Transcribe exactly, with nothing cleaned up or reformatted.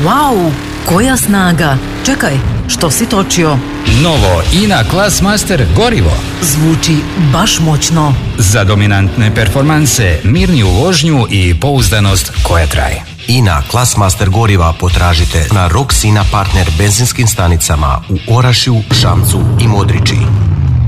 Wow, koja snaga! Čekaj, što si točio? Novo I N A Classmaster gorivo. Zvuči baš moćno. Za dominantne performanse, mirniju vožnju i pouzdanost koja traje. I N A Classmaster goriva potražite na Roxina partner benzinskim stanicama u Orašju, Šamcu i Modriči.